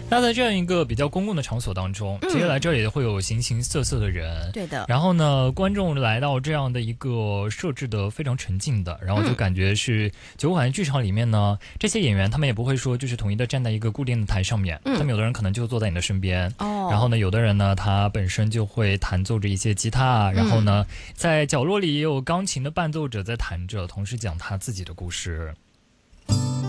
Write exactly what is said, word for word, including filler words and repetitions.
那在这样一个比较公共的场所当中，接下来这里会有形形色色的人， 对的。 然后呢，观众来到这样的一个设置的非常沉静的，然后就感觉是酒馆剧场里面呢，这些演员他们也不会说就是统一的站在一个固定的台上面，他们有的人可能就坐在你的身边， 哦， 然后呢，有的人呢，他本身就会弹奏着一些吉他，然后呢，在角落里也有钢琴的伴奏者在弹着，同时讲他自己的故事。